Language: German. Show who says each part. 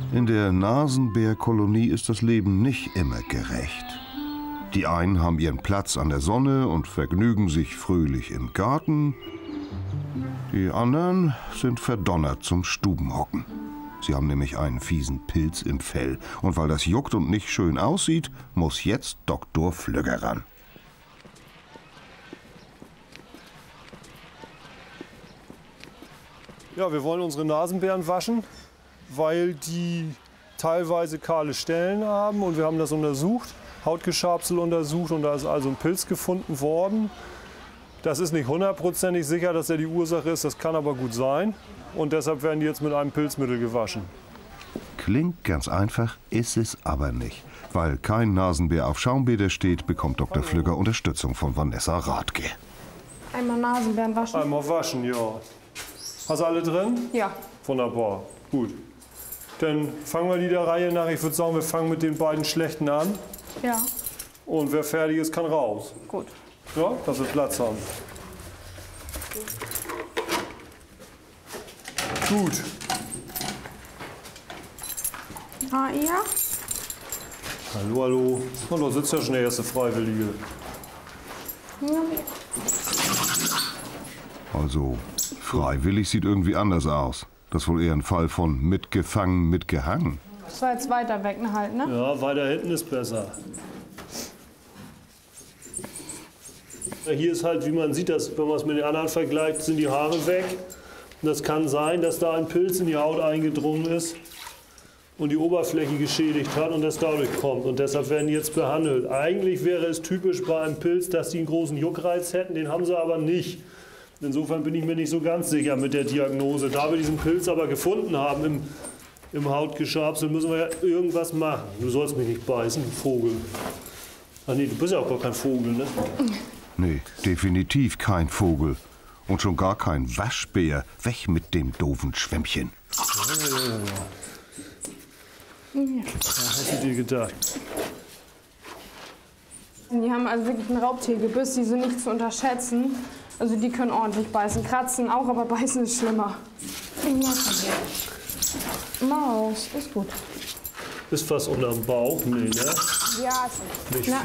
Speaker 1: In der Nasenbärkolonie ist das Leben nicht immer gerecht. Die einen haben ihren Platz an der Sonne und vergnügen sich fröhlich im Garten. Die anderen sind verdonnert zum Stubenhocken. Sie haben nämlich einen fiesen Pilz im Fell. Und weil das juckt und nicht schön aussieht, muss jetzt Dr. Flügger ran.
Speaker 2: Ja, wir wollen unsere Nasenbären waschen, weil die teilweise kahle Stellen haben. Und wir haben das untersucht, Hautgeschabsel untersucht, und da ist also ein Pilz gefunden worden. Das ist nicht hundertprozentig sicher, dass er die Ursache ist, das kann aber gut sein. Und deshalb werden die jetzt mit einem Pilzmittel gewaschen.
Speaker 1: Klingt ganz einfach, ist es aber nicht. Weil kein Nasenbär auf Schaumbäder steht, bekommt Dr. Flügger Unterstützung von Vanessa Rathke.
Speaker 3: Einmal Nasenbären waschen?
Speaker 2: Einmal waschen, ja. Hast du alle drin?
Speaker 3: Ja.
Speaker 2: Wunderbar, gut. Dann fangen wir die der Reihe nach. Ich würde sagen, wir fangen mit den beiden schlechten an.
Speaker 3: Ja.
Speaker 2: Und wer fertig ist, kann raus.
Speaker 3: Gut.
Speaker 2: Ja, dass wir Platz haben. Gut.
Speaker 3: Ah, ja.
Speaker 2: Hallo, hallo. Und da sitzt ja schon der erste Freiwillige.
Speaker 3: Ja.
Speaker 1: Also, freiwillig sieht irgendwie anders aus. Das ist wohl eher ein Fall von mitgefangen, mitgehangen.
Speaker 3: Das war jetzt weiter weg, halt, ne?
Speaker 2: Ja, weiter hinten ist besser. Hier ist halt, wie man sieht, dass, wenn man es mit den anderen vergleicht, sind die Haare weg. Und das kann sein, dass da ein Pilz in die Haut eingedrungen ist und die Oberfläche geschädigt hat und das dadurch kommt. Und deshalb werden die jetzt behandelt. Eigentlich wäre es typisch bei einem Pilz, dass die einen großen Juckreiz hätten, den haben sie aber nicht. Insofern bin ich mir nicht so ganz sicher mit der Diagnose. Da wir diesen Pilz aber gefunden haben im Hautgeschabsel, müssen wir ja irgendwas machen. Du sollst mich nicht beißen, du Vogel. Ach nee, du bist ja auch gar kein Vogel, ne?
Speaker 1: Nee, definitiv kein Vogel. Und schon gar kein Waschbär. Weg mit dem doofen Schwämmchen.
Speaker 2: Was hast du dir gedacht?
Speaker 3: Die haben also wirklich ein Raubtiergebiss, die sind nicht zu unterschätzen. Also die können ordentlich beißen. Kratzen auch, aber beißen ist schlimmer. Maus, ist gut.
Speaker 2: Ist was unterm Bauch? Nee, ne?
Speaker 3: Ja,
Speaker 2: Nicht
Speaker 3: na,